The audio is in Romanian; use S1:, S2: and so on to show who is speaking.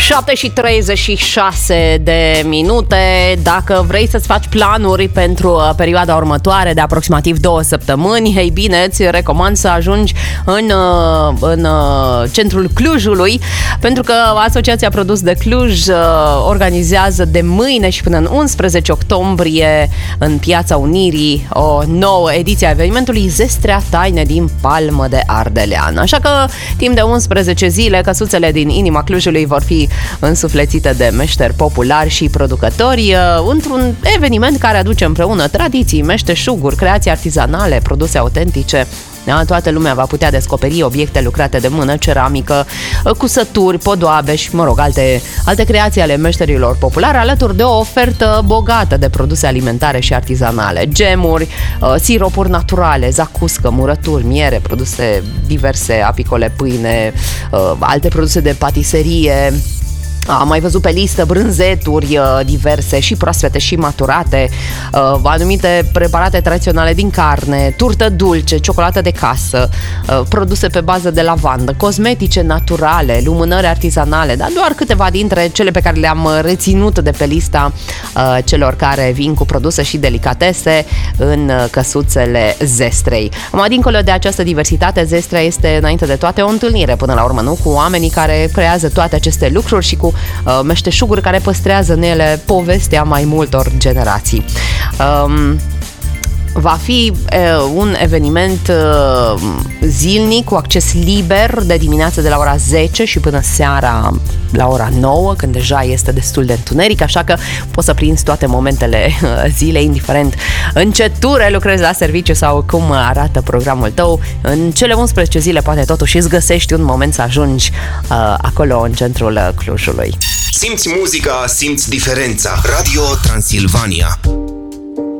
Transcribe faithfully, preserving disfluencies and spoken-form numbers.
S1: șapte și treizeci și șase de minute. Dacă vrei să-ți faci planuri pentru perioada următoare de aproximativ două săptămâni, hei bine, îți recomand să ajungi în, în centrul Clujului, pentru că Asociația Produs de Cluj organizează de mâine și până în unsprezece octombrie în Piața Unirii o nouă ediție a evenimentului Zestrea Taine din Palmă de Ardelean. Așa că timp de unsprezece zile, căsuțele din inima Clujului vor fi însuflețite de meșteri populari și producători într-un eveniment care aduce împreună tradiții, meșteșuguri, creații artizanale, produse autentice. Toată lumea va putea descoperi obiecte lucrate de mână, ceramică, cusături, podoabe și, mă rog, alte, alte creații ale meșterilor populari, alături de o ofertă bogată de produse alimentare și artizanale, gemuri, siropuri naturale, zacuscă, murături, miere, produse diverse, apicole, pâine, alte produse de patiserie. Am mai văzut pe listă brânzeturi diverse, și proaspete și maturate, anumite preparate tradiționale din carne, turtă dulce, ciocolată de casă, produse pe bază de lavandă, cosmetice naturale, lumânări artizanale, dar doar câteva dintre cele pe care le-am reținut de pe lista celor care vin cu produse și delicatese în căsuțele Zestrei. Mai dincolo de această diversitate, Zestrea este înainte de toate o întâlnire, până la urmă, nu? Cu oamenii care creează toate aceste lucruri și cu meșteșuguri care păstrează în ele povestea mai multor generații. Um, Va fi uh, un eveniment uh, zilnic cu acces liber de dimineață de la ora zece și până seara la ora nouă, când deja este destul de întuneric, așa că poți să prinzi toate momentele uh, zilei, indiferent în ce ture lucrezi la serviciu sau cum arată programul tău. În cele unsprezece zile poate totuși îți găsești un moment să ajungi uh, acolo în centrul Clujului.
S2: Simți muzica, simți diferența. Radio Transilvania.